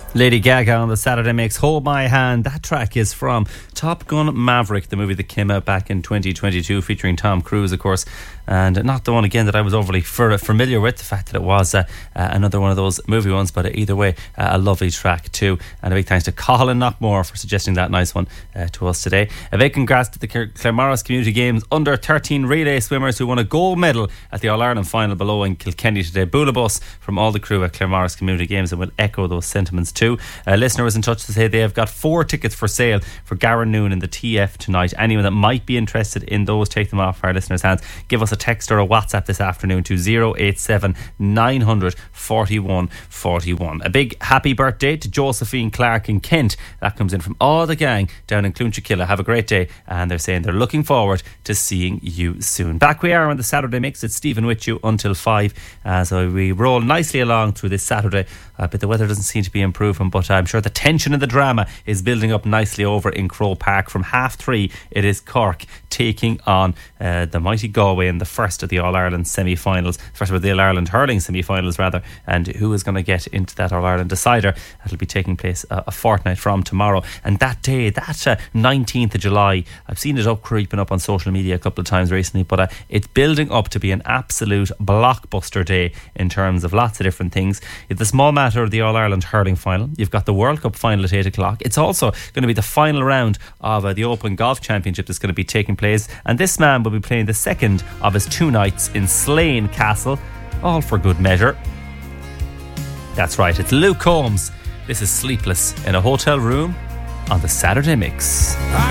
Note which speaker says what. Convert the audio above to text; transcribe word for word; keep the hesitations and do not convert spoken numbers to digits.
Speaker 1: Lady Gaga on the Saturday Mix, Hold My Hand. That track is from Top Gun Maverick, the movie that came out back in twenty twenty-two, featuring Tom Cruise, of course, and not the one again that I was overly familiar with, the fact that it was uh, uh, another one of those movie ones, but either way, uh, a lovely track too. And a big thanks to Colin Knockmore for suggesting that nice one uh, to us today. A big congrats to the Claremorris Community Games under thirteen relay swimmers who won a gold medal at the All-Ireland final below in Kilkenny today. Boolabus from all the crew at Claremorris Community Games, and we'll echo those sentiments too. A listener was in touch to say they have got four tickets for sale for Garanoon in the T F tonight. Anyone that might be interested in those, take them off our listeners' hands. Give us a text or a WhatsApp this afternoon to zero eight seven nine hundred forty-one forty-one. A big happy birthday to Josephine Clark in Kent. That comes in from all the gang down in Clonchakilla. Have a great day, and they're saying they're looking forward to seeing you soon. Back we are on the Saturday Mix. It's Stephen with you until five as we roll nicely along through this Saturday. Uh, but the weather doesn't seem to be improving, but I'm sure the tension and the drama is building up nicely over in Crow Park. From half three, it is Cork taking on uh, the mighty Galway in the first of the All-Ireland semi-finals, first of the All-Ireland hurling semi-finals rather, and who is going to get into that All-Ireland decider? That'll be taking place uh, a fortnight from tomorrow. And that day, that uh, nineteenth of July, I've seen it up creeping up on social media a couple of times recently, but uh, it's building up to be an absolute blockbuster day in terms of lots of different things. It's the small matter of the All-Ireland hurling final. You've got the World Cup final at eight o'clock. It's also going to be the final round of uh, the Open Golf Championship that's going to be taking place, and this man will be playing the second of his two nights in Slane Castle, all for good measure. That's right, it's Luke Combs. This is Sleepless in a Hotel Room on the Saturday Mix.